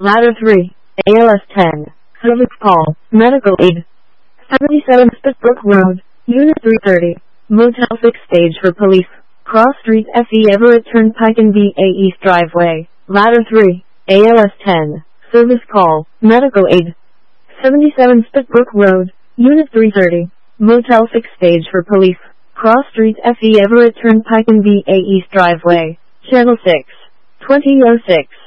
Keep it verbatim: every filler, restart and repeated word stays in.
Ladder three, A L S ten, Service Call, Medical Aid. seventy-seven Spitbrook Road, Unit three thirty, Motel six Stage for Police, Cross Street F E Everett Turnpike and V A East Driveway. Ladder three, A L S ten, Service Call, Medical Aid. seventy-seven Spitbrook Road, Unit three thirty, Motel six Stage for Police, Cross Street F E Everett Turnpike and V A East Driveway. Channel six, twenty oh six.